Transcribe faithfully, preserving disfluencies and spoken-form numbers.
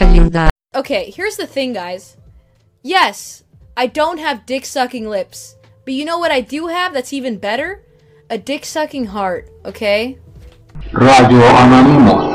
ayuda. Okay, here's the thing, guys. Yes, I don't have dick-sucking lips. But you know what I do have that's even better? A dick-sucking heart, okay? Radio Anonymous.